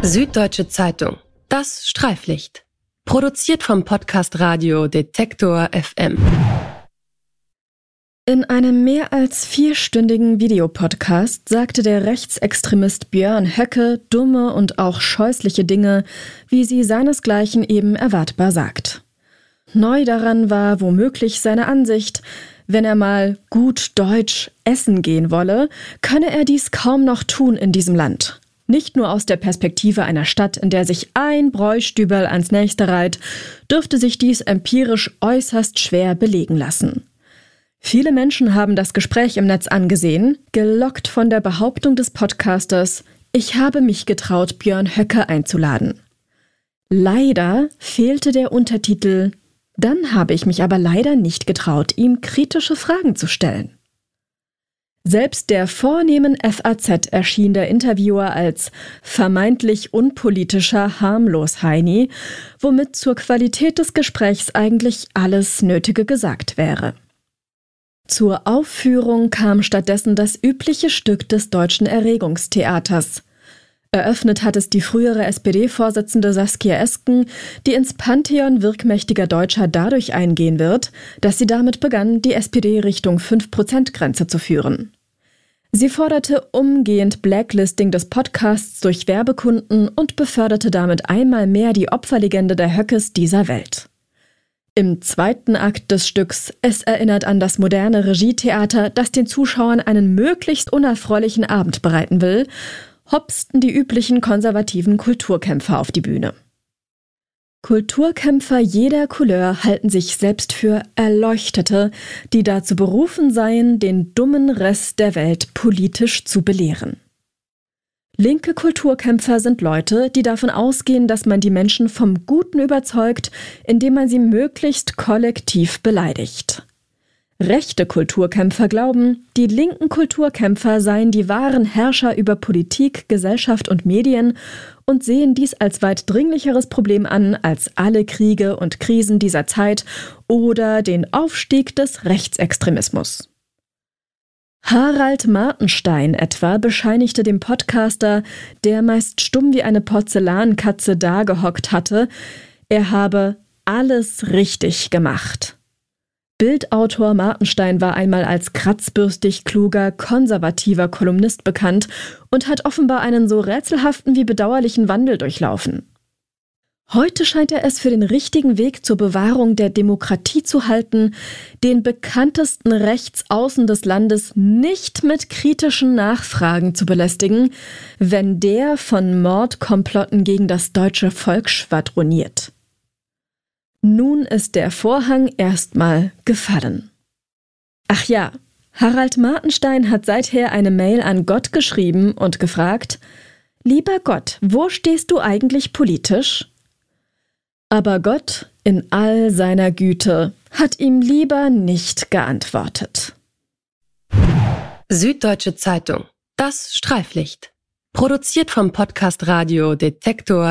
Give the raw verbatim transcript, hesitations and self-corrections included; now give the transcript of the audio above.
Süddeutsche Zeitung. Das Streiflicht. Produziert vom Podcast Radio Detektor F M. In einem mehr als vierstündigen Videopodcast sagte der Rechtsextremist Björn Höcke dumme und auch scheußliche Dinge, wie sie seinesgleichen eben erwartbar sagt. Neu daran war womöglich seine Ansicht, wenn er mal gut deutsch essen gehen wolle, könne er dies kaum noch tun in diesem Land. Nicht nur aus der Perspektive einer Stadt, in der sich ein Bräustüberl ans nächste reiht, dürfte sich dies empirisch äußerst schwer belegen lassen. Viele Menschen haben das Gespräch im Netz angesehen, gelockt von der Behauptung des Podcasters, ich habe mich getraut, Björn Höcke einzuladen. Leider fehlte der Untertitel, dann habe ich mich aber leider nicht getraut, ihm kritische Fragen zu stellen. Selbst der vornehmen F A Z erschien der Interviewer als vermeintlich unpolitischer Harmlos-Heini, womit zur Qualität des Gesprächs eigentlich alles Nötige gesagt wäre. Zur Aufführung kam stattdessen das übliche Stück des deutschen Erregungstheaters. Eröffnet hat es die frühere S P D-Vorsitzende Saskia Esken, die ins Pantheon wirkmächtiger Deutscher dadurch eingehen wird, dass sie damit begann, die S P D Richtung fünf Prozent Grenze zu führen. Sie forderte umgehend Blacklisting des Podcasts durch Werbekunden und beförderte damit einmal mehr die Opferlegende der Höckes dieser Welt. Im zweiten Akt des Stücks, es erinnert an das moderne Regietheater, das den Zuschauern einen möglichst unerfreulichen Abend bereiten will, hopsten die üblichen konservativen Kulturkämpfer auf die Bühne. Kulturkämpfer jeder Couleur halten sich selbst für Erleuchtete, die dazu berufen seien, den dummen Rest der Welt politisch zu belehren. Linke Kulturkämpfer sind Leute, die davon ausgehen, dass man die Menschen vom Guten überzeugt, indem man sie möglichst kollektiv beleidigt. Rechte Kulturkämpfer glauben, die linken Kulturkämpfer seien die wahren Herrscher über Politik, Gesellschaft und Medien und sehen dies als weit dringlicheres Problem an als alle Kriege und Krisen dieser Zeit oder den Aufstieg des Rechtsextremismus. Harald Martenstein etwa bescheinigte dem Podcaster, der meist stumm wie eine Porzellankatze dagehockt hatte, er habe alles richtig gemacht. Bildautor Martenstein war einmal als kratzbürstig kluger, konservativer Kolumnist bekannt und hat offenbar einen so rätselhaften wie bedauerlichen Wandel durchlaufen. Heute scheint er es für den richtigen Weg zur Bewahrung der Demokratie zu halten, den bekanntesten Rechtsaußen des Landes nicht mit kritischen Nachfragen zu belästigen, wenn der von Mordkomplotten gegen das deutsche Volk schwadroniert. Nun ist der Vorhang erstmal gefallen. Ach ja, Harald Martenstein hat seither eine Mail an Gott geschrieben und gefragt, »Lieber Gott, wo stehst du eigentlich politisch?« Aber Gott, in all seiner Güte, hat ihm lieber nicht geantwortet. Süddeutsche Zeitung. Das Streiflicht. Produziert vom Podcast Radio Detektor